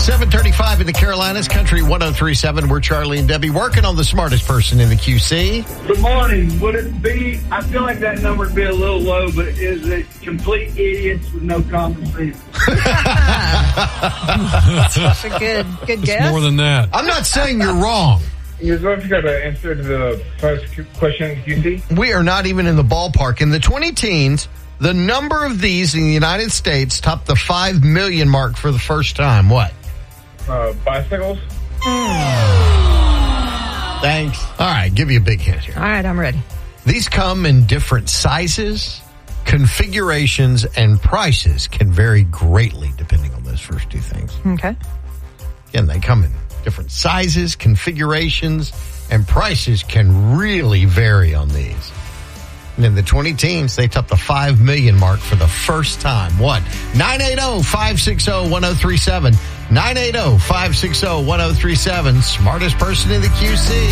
7:35 in the Carolinas, Country 103.7. We're Charlie and Debbie working on the smartest person in the QC. Good morning. Would it be, I feel like that number would be a little low, but is it complete idiots with no common sense? That's a good guess. More than that. I'm not saying you're wrong. You're going to got to answer the first question in QC? We are not even in the ballpark. In the 20-teens, the number of these in the United States topped the 5 million mark for the first time. What? Bicycles? Thanks. All right, give you a big hint here. All right, I'm ready. These come in different sizes, configurations, and prices can vary greatly depending on those first two things. Okay. Again, they come in different sizes, configurations, and prices can really vary on these. And in the 20-teens, they topped the 5 million mark for the first time. What? 980-560-1037. 980-560-1037. Smartest person in the QC.